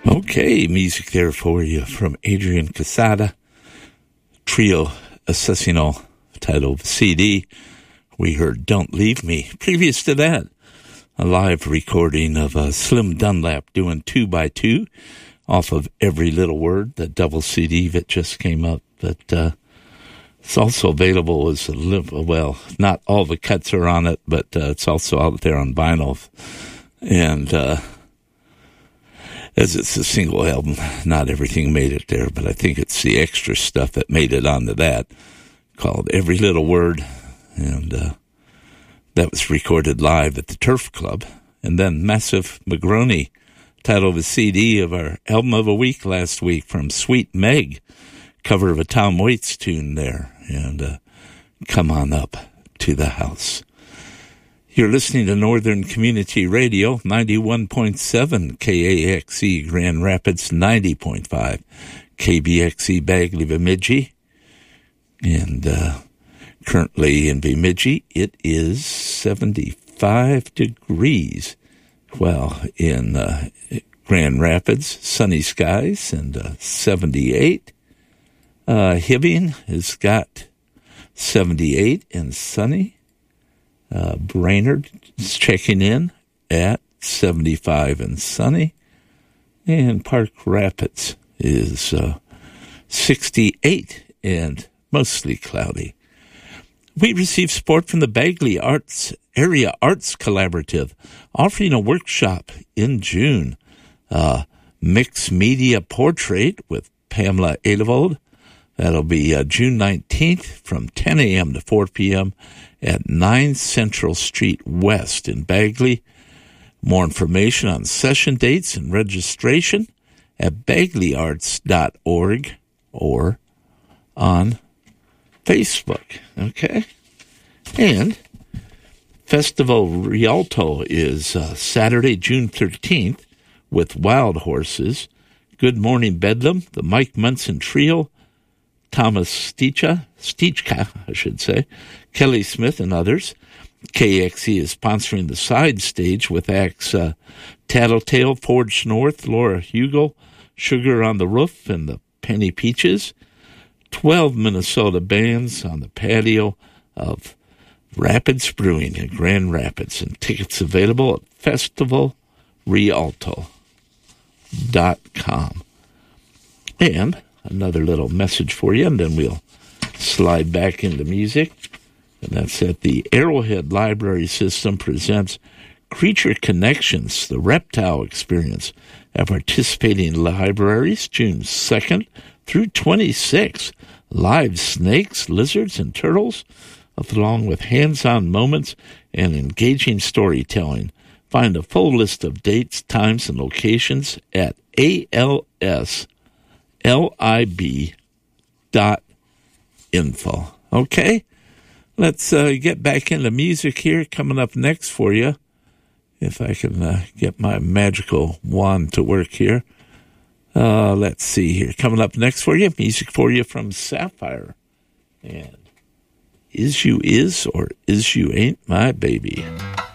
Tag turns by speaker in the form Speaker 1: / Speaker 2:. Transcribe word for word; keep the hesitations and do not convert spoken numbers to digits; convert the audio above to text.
Speaker 1: Okay, music there for you from Adrian Quesada, Trio Asesino, title of the C D. We heard Don't Leave Me. Previous to that, a live recording of uh, Slim Dunlap doing two by two off of Every Little Word, the double C D that just came up. But uh, it's also available as a live. Well, not all the cuts are on it, but uh, it's also out there on vinyl. And uh, as it's a single album, not everything made it there, but I think it's the extra stuff that made it onto that, called Every Little Word. And uh, that was recorded live at the Turf Club. And then Massive Magroni, title of a C D of our album of the week last week from Sweet Meg, cover of a Tom Waits tune there. And uh, Come On Up to the House. You're listening to Northern Community Radio, ninety-one point seven K A X E Grand Rapids, ninety point five K B X E Bagley Bemidji. And uh, currently in Bemidji, it is seventy-five degrees. Well, in uh, Grand Rapids, sunny skies and uh, seventy-eight. Uh, Hibbing has got seventy-eight and sunny. Uh, Brainerd is checking in at seventy-five and sunny. And Park Rapids is uh, sixty-eight and mostly cloudy. We received support from the Bagley Arts Area Arts Collaborative, offering a workshop in June. Uh, mixed media portrait with Pamela Edevold. That'll be uh, June nineteenth from ten a.m. to four p.m. at nine Central Street West in Bagley. More information on session dates and registration at bagley arts dot org or on Facebook. Okay? And Festival Rialto is uh, Saturday, June thirteenth with Wild Horses, Good Morning Bedlam, the Mike Munson Trio, Thomas Sticha, Stichka, I should say, Kelly Smith, and others. K X E is sponsoring the side stage with acts uh, Tattletale, Forge North, Laura Hugel, Sugar on the Roof, and the Penny Peaches. Twelve Minnesota bands on the patio of Rapids Brewing in Grand Rapids, and tickets available at festival rialto dot com. And another little message for you, and then we'll slide back into music. And that's that the Arrowhead Library System presents Creature Connections, the Reptile Experience at participating libraries, June second through twenty-sixth. Live snakes, lizards, and turtles, along with hands-on moments and engaging storytelling. Find a full list of dates, times, and locations at A L S lib dot info. Okay, let's uh, get back into music here. Coming up next for you, if I can uh, get my magical wand to work here. Uh, let's see here. Coming up next for you, music for you from Sapphire. And Is You Is or Is You Ain't My Baby.